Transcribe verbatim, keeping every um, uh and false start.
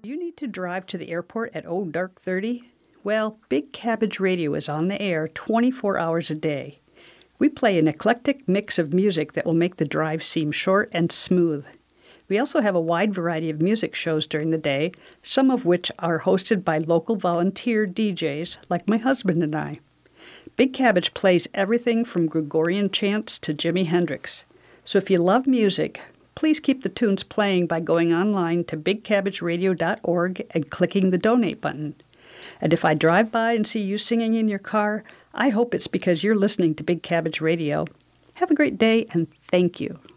Do you need to drive to the airport at oh dark thirty? Well, Big Cabbage Radio is on the air twenty-four hours a day. We play an eclectic mix of music that will make the drive seem short and smooth. We also have a wide variety of music shows during the day, some of which are hosted by local volunteer D Js like my husband and I. Big Cabbage plays everything from Gregorian chants to Jimi Hendrix. So if you love music, please keep the tunes playing by going online to big cabbage radio dot org and clicking the donate button. And if I drive by and see you singing in your car, I hope it's because you're listening to Big Cabbage Radio. Have a great day, and thank you.